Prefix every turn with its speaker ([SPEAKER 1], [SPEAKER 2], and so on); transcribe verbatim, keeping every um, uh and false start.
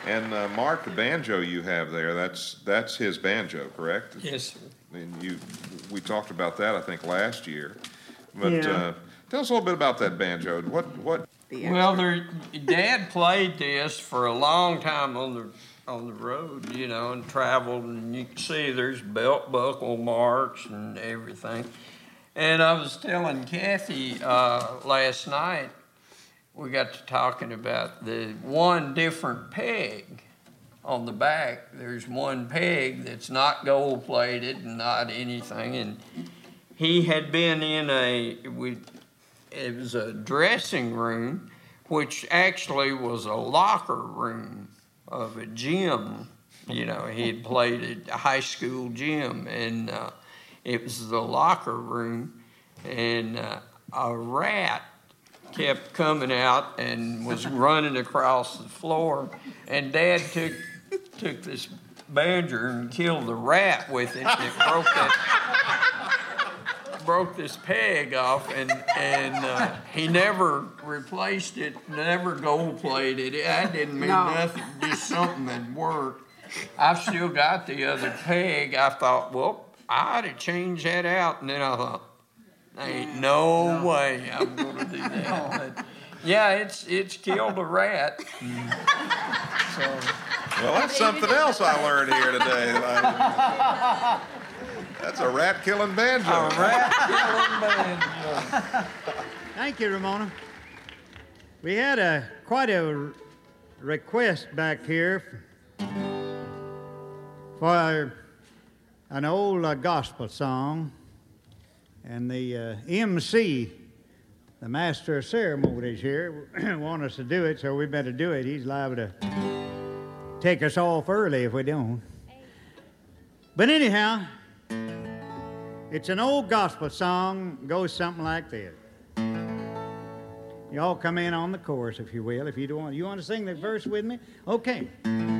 [SPEAKER 1] And uh, Mark, the banjo you have there, that's that's his banjo, correct?
[SPEAKER 2] Yes, sir.
[SPEAKER 1] And you, we talked about that, I think, last year. But
[SPEAKER 2] Yeah.
[SPEAKER 1] uh, tell us a little bit about that banjo. What what?
[SPEAKER 2] Well, their Dad played this for a long time on the on the road, you know, and traveled, and you can see there's belt buckle marks and everything. And I was telling Kathy uh, last night, we got to talking about the one different peg on the back. There's one peg that's not gold plated and not anything. And he had been in a, we, it was a dressing room, which actually was a locker room of a gym. You know, he had played at a high school gym, and uh, it was the locker room, and uh, a rat kept coming out and was running across the floor, and Dad took took this banjo and killed the rat with it, and it broke that broke this peg off, and and uh, he never replaced it, never gold plated it. That didn't mean
[SPEAKER 3] No.
[SPEAKER 2] nothing, just something that worked. I've still got the other peg. I thought, well, I ought to change that out, and then I thought, ain't no, no. way I'm going to do that. But, yeah, it's it's killed a rat. And so,
[SPEAKER 1] well, that's something else I learned here today. That's a rat-killing banjo.
[SPEAKER 2] A rat-killing banjo.
[SPEAKER 3] Thank you, Ramona. We had a quite a request back here for an old uh, gospel song, and the uh, M C, the master of ceremonies here, want us to do it, so we better do it. He's liable to take us off early if we don't. But anyhow, it's an old gospel song, goes something like this. Y'all come in on the chorus, if you will, if you don't want. You want to sing the verse with me? Okay.